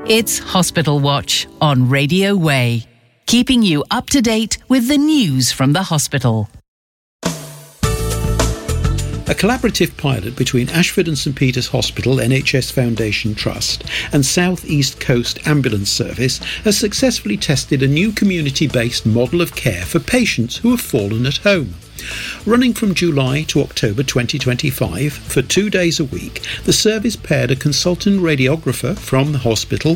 It's Hospital Watch on Radio Way, keeping you up to date with the news from the hospital. A collaborative pilot between Ashford and St Peter's Hospital NHS Foundation Trust and South East Coast Ambulance Service has successfully tested a new community-based model of care for patients who have fallen at home. Running from July to October 2025, for 2 days a week, the service paired a consultant radiographer from the hospital